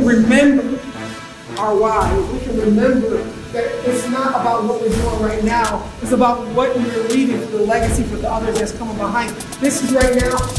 can remember our why, if we can remember that it's not about what we're doing right now, it's about what we're leaving for the legacy for the others that's coming behind. This is right now,